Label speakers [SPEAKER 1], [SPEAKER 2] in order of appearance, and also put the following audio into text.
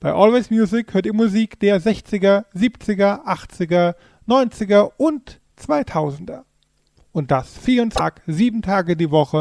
[SPEAKER 1] Bei Always Music hört ihr Musik der 60er, 70er, 80er, 90er und 2000er. Und das 7 Tage die Woche